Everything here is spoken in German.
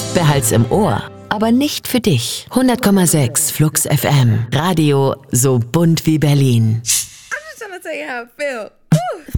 Behalt's im Ohr, aber nicht für dich. 100,6 Flux FM. Radio so bunt wie Berlin. I'm just trying to tell you how I feel.